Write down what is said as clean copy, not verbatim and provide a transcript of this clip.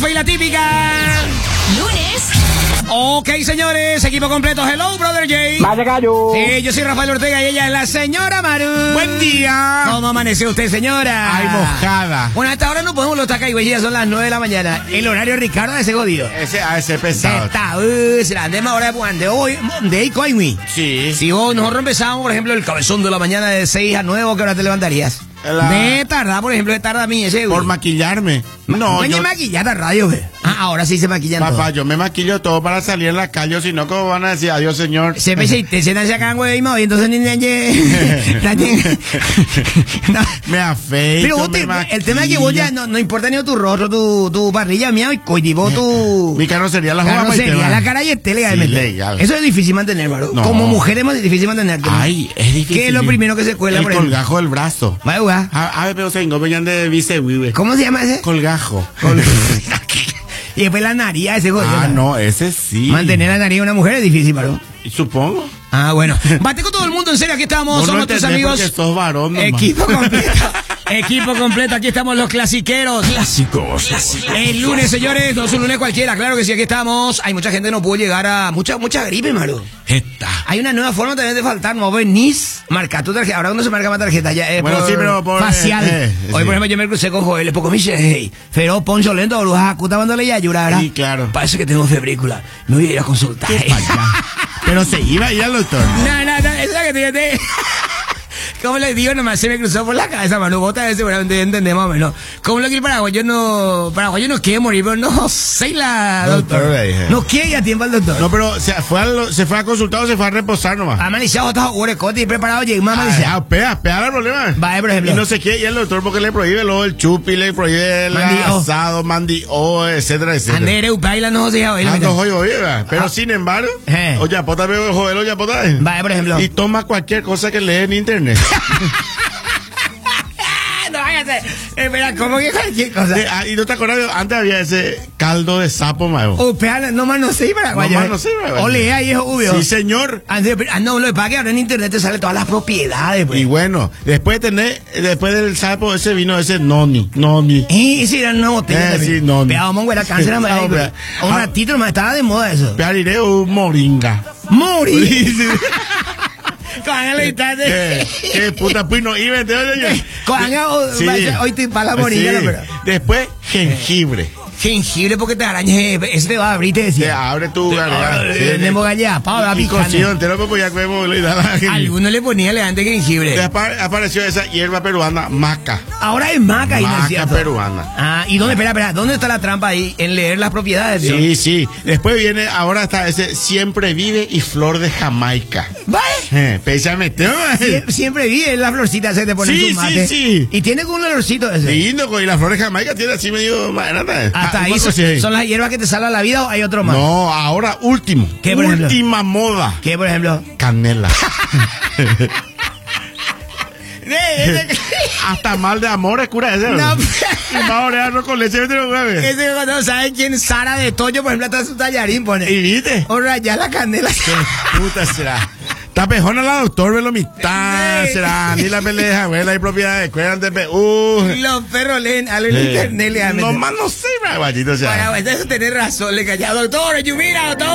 Y la típica. Lunes. Ok, señores, equipo completo. Hello, brother Jay. Vaya gallo. Sí, yo soy Rafael Ortega y ella es la señora Maru. Buen día. ¿Cómo amaneció usted, señora? Ay, mojada. Bueno, hasta ahora no podemos los tacas y güey, ya son las 9 de la mañana. El horario Ricardo de ese jodido. Ese pesado. Está, será de más hora de hoy, de ahí, coño. Sí. Si vos nosotros empezamos, por ejemplo, el cabezón de la mañana de 6 a 9, ¿qué hora te levantarías? De tarda, por ejemplo, de tarda a mí ese, güey. Por maquillarme. No, yo maquillada radio, güey. Ah, ahora sí se maquillan papá, todo. yo me maquillo todo para salir en la calle, si no, ¿cómo van a decir adiós, señor? Se me te se sacan, güey, y entonces ni me afeito, pero vos el tema es que vos ya no importa ni tu rostro, tu parrilla mía, y coño, tu mi carrocería la juega sería la cara y esté legalmente. Sí, legal. Eso es difícil mantener, Maru. No. Como mujer es más difícil mantenerte. Ay, es difícil. ¿Qué es lo primero que se cuela, el por ejemplo? colgajo del brazo. Vaya, güey. A ver, pero se vengan de vice. ¿Cómo se llama ese? Colgajo. Y después la nariz, ese jodido. Ah, no, ese sí. Mantener la nariz de una mujer es difícil, Maru. Supongo. Ah, bueno. Bate con todo el mundo, en serio, aquí estamos, Vos somos no tus amigos. Porque sos varón, nomás. Equipo completo. Equipo completo, aquí estamos los clasiqueros. Clásicos. El lunes, señores, no es un lunes cualquiera, claro que sí, aquí estamos. Hay mucha gente que no pudo llegar a mucha gripe, Maru. Hay una nueva forma también de faltar, no venís, marca tu tarjeta. Ahora uno se marca más tarjeta, ya es bueno, por sí, pero por facial. Hoy, sí. por ejemplo, yo me crucé con Joel, poco me dice, hey, pero Poncho lento, bruja, cuta dándole ya a llorar. Sí, claro. Parece que tengo febrícula. Me voy a ir a consultar. Pero se iba a ir al doctor. No, esa es la que te... ¿Cómo le digo? Nomás se me cruzó por la cabeza, Manu. Vos también seguramente entendés más o menos. ¿Cómo lo que el paraguayo no quiere morir? Pero no sé la doctor. No quiere ir a tiempo al doctor. No, pero se fue a consultar o se fue a reposar nomás. Amaniciado, estás y preparado, llegué más amaniciado. Pea el problema. Vale, por ejemplo. Y no sé qué, y el doctor porque le prohíbe luego el chupi, le prohíbe el asado, etcétera. Andere, baila, no se pero sin embargo, oye, pota veo joder, oye, pota. Vale, por ejemplo. Y toma cualquier cosa que lee en internet. No váyase. Espera, ¿cómo que cualquier cosa? Y no te acuerdas, antes había ese caldo de sapo, mago. No más no sé, paraguayo. No más no sé, paraguayo. Ole, ahí es obvio. Sí, señor. No, lo que pasa es que ahora en internet te salen todas las propiedades, pues. Y bueno, después del sapo ese vino ese noni. Sí, era una botella. Sí, noni. Pero vamos a cáncer, un ratito nomás, estaba de moda eso. Peariré un moringa. Moringa. Qué puta, pues no iba hoy te va la moringa, sí. Después, jengibre. Jengibre porque te arañe, ese te va a abrir, te decía. Te abre tu garganta. Tenemos gallada, Pablo, y cocido entero, pues ya comemos. Algunos le ponían elegante jengibre. Apareció esa hierba peruana, maca. Ahora es maca, maca peruana. Ah, ¿y dónde? Espera, ¿dónde está la trampa ahí? En leer las propiedades. Sí. Después viene, ahora está ese siempre vive y flor de Jamaica. ¿Vale? Pésame, siempre vive, la florcita se te pone en tu mate. Sí. Y tiene como un olorcito ese. Lindo, y la flor de Jamaica tiene así medio... Hasta ahí son las hierbas que te salvan la vida o hay otro más. No, ahora último. ¿Qué, por ejemplo? Última moda. ¿Qué, por ejemplo? Canela. Hasta mal de amor es cura ese. No, y más orearlo con leche. Ese cuando sabe quién Sara de Toño, por ejemplo, está su tallarín, pone. ¿Y viste? O rayar la canela. ¿Qué puta será? Está pejona la doctor, velo mitad, será, ni la peleja, güey, hay propiedades, cuérdate, los perros leen a en internet, le no más no sé, guachito, o sea. Para, eso tenés razón, le callado, doctor, mira, doctor.